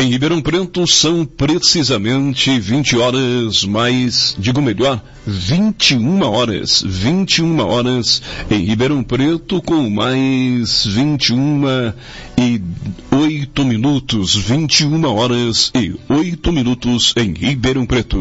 Em Ribeirão Preto são precisamente 20 horas, 21 horas. 21 horas em Ribeirão Preto com mais 21 e 8 minutos. 21 horas e 8 minutos em Ribeirão Preto.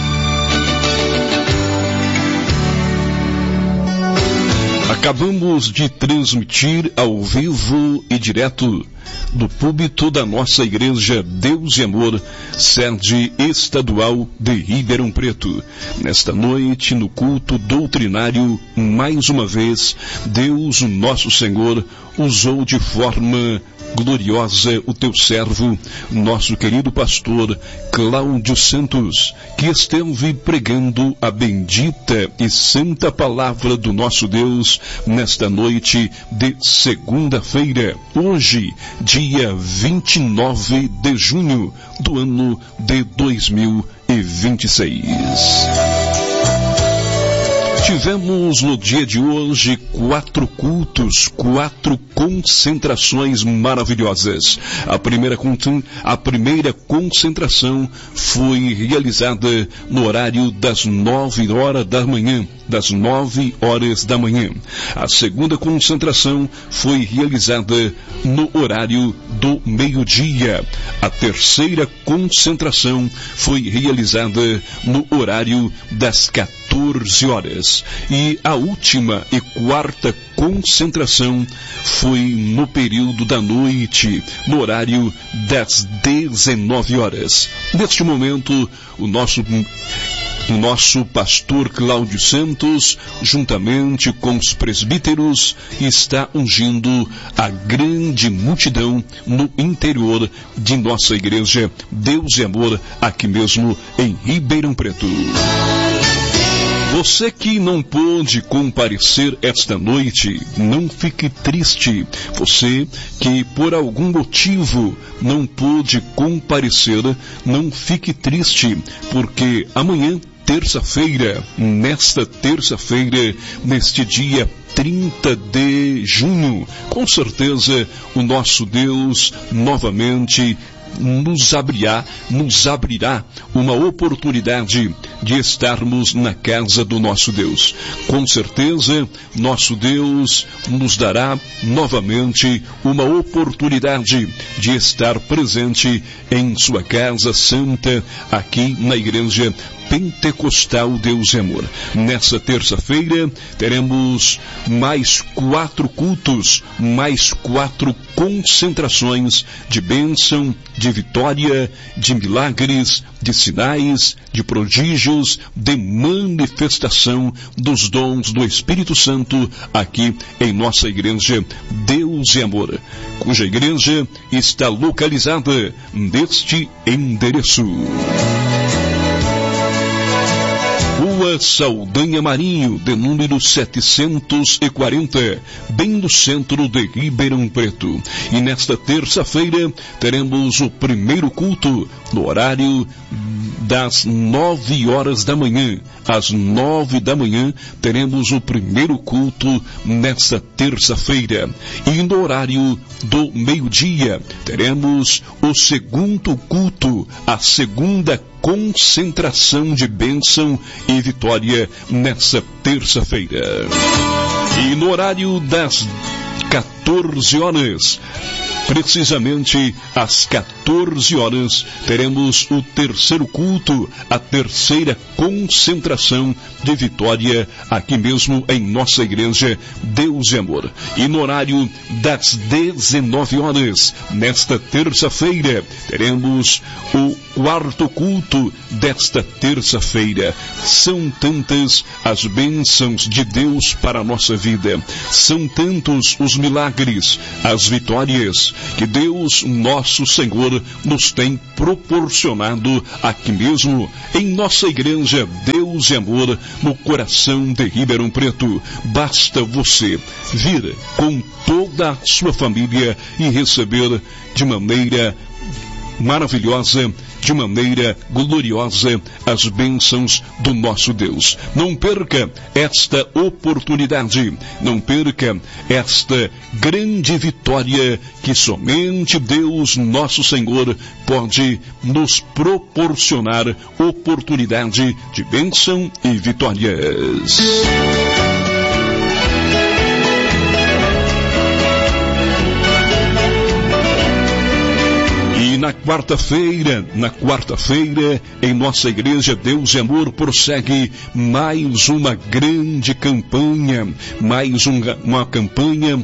Acabamos de transmitir ao vivo e direto do púlpito da nossa igreja Deus e Amor, sede estadual de Ribeirão Preto. Nesta noite, no culto doutrinário, mais uma vez, Deus, o nosso Senhor, usou de forma gloriosa o teu servo, nosso querido pastor Cláudio Santos, que esteve pregando a bendita e santa palavra do nosso Deus nesta noite de segunda-feira, hoje, dia 29 de junho do ano de 2026. Tivemos no dia de hoje 4 cultos, 4 concentrações maravilhosas. A primeira concentração foi realizada no horário das 9 horas da manhã. A segunda concentração foi realizada no horário do meio-dia. A terceira concentração foi realizada no horário das 14 horas. E a última e quarta concentração foi no período da noite, no horário das 19 horas. Neste momento, o nosso pastor Cláudio Santos, juntamente com os presbíteros, está ungindo a grande multidão no interior de nossa igreja Deus e Amor, aqui mesmo em Ribeirão Preto. Você que não pôde comparecer esta noite, não fique triste. Você que por algum motivo não pôde comparecer, não fique triste, porque amanhã, terça-feira, neste dia 30 de junho, com certeza o nosso Deus novamente nos abrirá uma oportunidade de estarmos na casa do nosso Deus. Com certeza, nosso Deus nos dará novamente uma oportunidade de estar presente em sua casa santa, aqui na igreja Pentecostal Deus e Amor. Nessa terça-feira teremos mais 4 cultos, mais 4 concentrações de bênção, de vitória, de milagres, de sinais, de prodígios, de manifestação dos dons do Espírito Santo aqui em nossa igreja Deus e Amor, cuja igreja está localizada neste endereço: Rua Saldanha Marinho, de número 740, bem no centro de Ribeirão Preto. E nesta terça-feira teremos o primeiro culto no horário das 9 horas da manhã. Às 9 da manhã teremos o primeiro culto nesta terça-feira. E no horário do meio-dia teremos o segundo culto, a segunda concentração de bênção e vitória nessa terça-feira. E no horário das 14 horas, precisamente às 14 horas, teremos o terceiro culto, a terceira concentração de vitória aqui mesmo em nossa igreja Deus e Amor. E no horário das 19 horas, nesta terça-feira, teremos o quarto culto desta terça-feira. São tantas as bênçãos de Deus para a nossa vida, são tantos os milagres, as vitórias que Deus, nosso Senhor, nos tem proporcionado aqui mesmo em nossa igreja Deus e Amor, no coração de Ribeirão Preto. Basta você vir com toda a sua família e receber de maneira maravilhosa, de maneira gloriosa as bênçãos do nosso Deus. Não perca esta oportunidade, não perca esta grande vitória que somente Deus, nosso Senhor, pode nos proporcionar oportunidade de bênção e vitórias. E na quarta-feira, em nossa igreja Deus e Amor prossegue mais uma grande campanha, mais uma campanha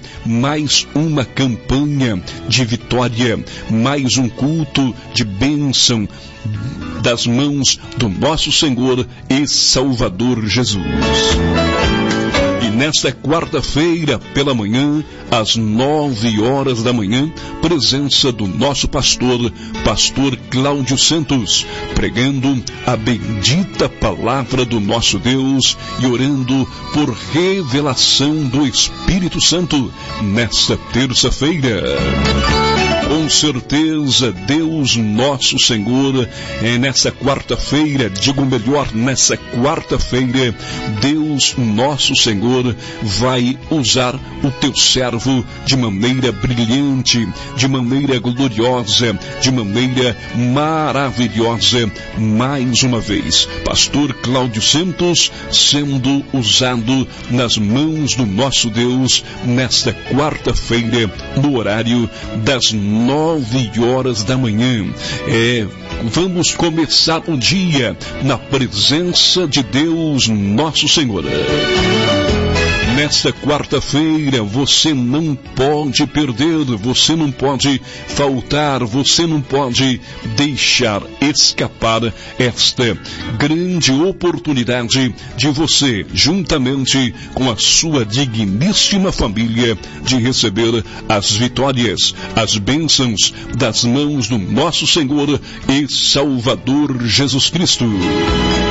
de vitória, mais um culto de bênção das mãos do nosso Senhor e Salvador Jesus. E nesta quarta-feira, pela manhã, às 9h da manhã, presença do nosso pastor Cláudio Santos, pregando a bendita palavra do nosso Deus e orando por revelação do Espírito Santo nesta terça-feira. Com certeza, Deus nosso Senhor, nessa quarta-feira, nessa quarta-feira, Deus nosso Senhor vai usar o teu servo de maneira brilhante, de maneira gloriosa, de maneira maravilhosa, mais uma vez. Pastor Cláudio Santos sendo usado nas mãos do nosso Deus nesta quarta-feira, no horário das 9h da manhã. Vamos começar o dia na presença de Deus, nosso Senhor. Nesta quarta-feira, você não pode perder, você não pode faltar, você não pode deixar escapar esta grande oportunidade de você, juntamente com a sua digníssima família, de receber as vitórias, as bênçãos das mãos do nosso Senhor e Salvador Jesus Cristo.